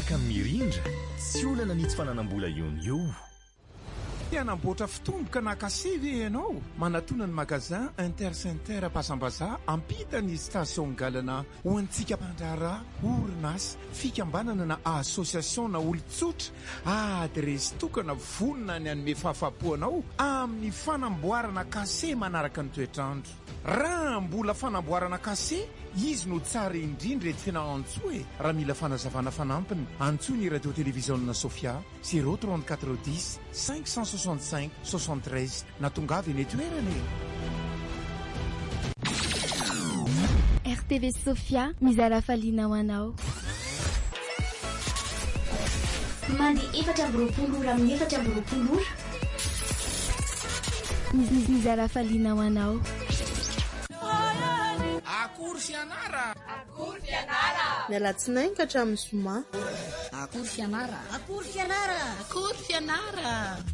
miaraka mirindra tsy olana nitsy fananam-bola io Anamboatra fitomboka na kasevy ianao manatona ny magazin Intercenter Pasambaza ampita ny station galana ho antsika mpandrara orinasa fikambanana na association na olon-tsotra adresy tokana vonona ny anome fahafapoanao amin'ny fanamboarana kase manaraka ny toetrandro. Raha mbola fanamboarana kase izy no tsara indrindra ety tena antsoe. Raha mila fanazavana fanampiny antsoe ny radio télévision Sofia 03410 565 73 na tongavy eny toerana. RTV Sofia mizara faliana ho anao. Mandi efatra amby roapolo ora amin'ny efatra amby roapolo ora. Mizara faliana ho anao. Akory fianara. Mialatsinainy ka hatramin'ny zoma. Akory fianara. Akory fianara.